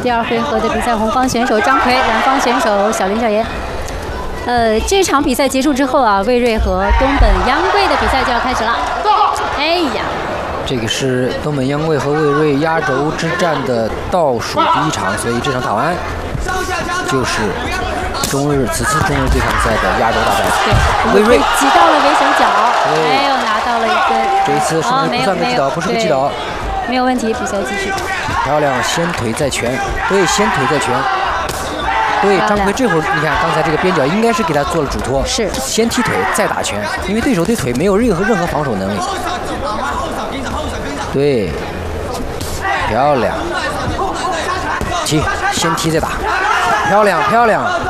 第2回合的比赛，红方选手张奎，蓝方选手小林小妍。这场比赛结束之后啊，魏睿和东本央贵的比赛就要开始了。哎呀， 这个是东本央贵和魏睿压轴之战的倒数第1场，所以这场打完就是此次中日对抗赛的压轴大战。 对， 魏睿挤到了围绳角，哎呦，拿到了一根。 这一次是不算个击倒，不是个击倒， 没有问题，比赛继续。 漂亮，先腿再拳，对，先腿再拳。对，张奎这会儿你看，刚才这个边角应该是给他做了嘱托， 是先踢腿再打拳，因为对手对腿没有任何防守能力。对，漂亮，先踢再打，漂亮。